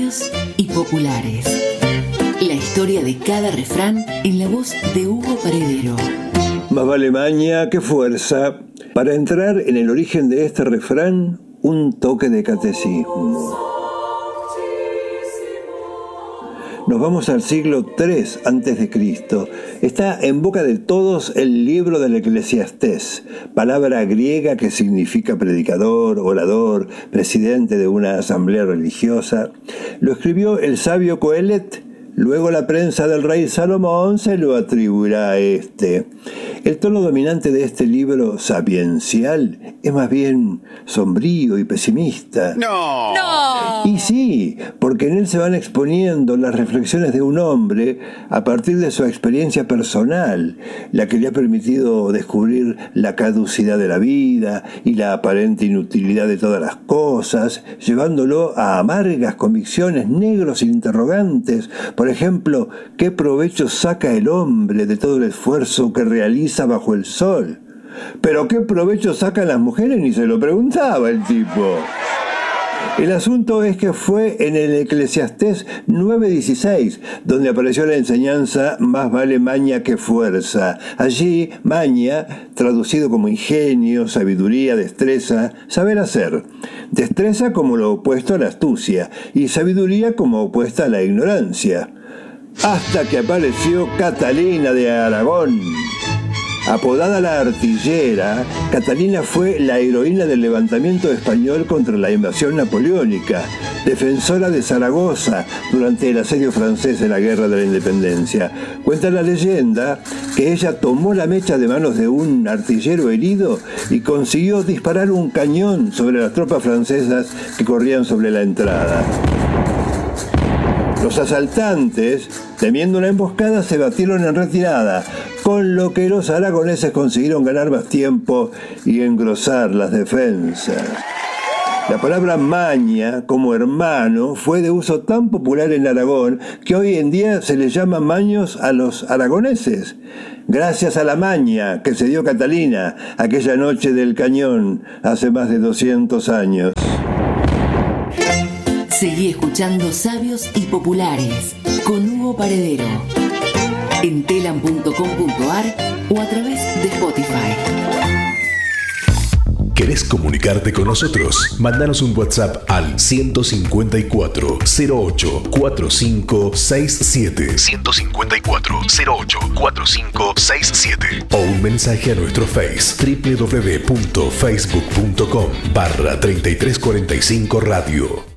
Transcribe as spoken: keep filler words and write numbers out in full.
Sabios y populares. La historia de cada refrán en la voz de Hugo Paredero. Más vale maña que fuerza. Para entrar en el origen de este refrán, un toque de catecismo. Nos vamos al siglo tres antes de Cristo. Está en boca de todos el libro del Eclesiastés, palabra griega que significa predicador, orador, presidente de una asamblea religiosa. Lo escribió el sabio Coelet. Luego la prensa del rey Salomón se lo atribuirá a este. El tono dominante de este libro sapiencial es más bien sombrío y pesimista. ¡No! ¡No! Y sí, porque en él se van exponiendo las reflexiones de un hombre a partir de su experiencia personal, la que le ha permitido descubrir la caducidad de la vida y la aparente inutilidad de todas las cosas, llevándolo a amargas convicciones, negros interrogantes. Por ejemplo, ¿qué provecho saca el hombre de todo el esfuerzo que realiza bajo el sol? Pero ¿qué provecho sacan las mujeres? Ni se lo preguntaba el tipo. El asunto es que fue en el Eclesiastés nueve dieciséis donde apareció la enseñanza más vale maña que fuerza. Allí, maña, traducido como ingenio, sabiduría, destreza, saber hacer. Destreza como lo opuesto a la astucia y sabiduría como opuesta a la ignorancia. Hasta que apareció Catalina de Aragón. Apodada la Artillera, Catalina fue la heroína del levantamiento español contra la invasión napoleónica, defensora de Zaragoza durante el asedio francés en la Guerra de la Independencia. Cuenta la leyenda que ella tomó la mecha de manos de un artillero herido y consiguió disparar un cañón sobre las tropas francesas que corrían sobre la entrada. Los asaltantes, temiendo una emboscada, se batieron en retirada, con lo que los aragoneses consiguieron ganar más tiempo y engrosar las defensas. La palabra maña, como hermano, fue de uso tan popular en Aragón que hoy en día se les llama maños a los aragoneses, gracias a la maña que se dio Catalina aquella noche del cañón hace más de doscientos años. Seguí escuchando Sabios y Populares con Hugo Paredero en telam punto com punto ar o a través de Spotify. ¿Querés comunicarte con nosotros? Mándanos un WhatsApp al ciento cincuenta y cuatro, cero ocho, cuarenta y cinco sesenta y siete. ciento cincuenta y cuatro, cero ocho, cuarenta y cinco sesenta y siete. O un mensaje a nuestro Face, doble u doble u doble u punto facebook punto com barra treinta y tres cuarenta y cinco radio.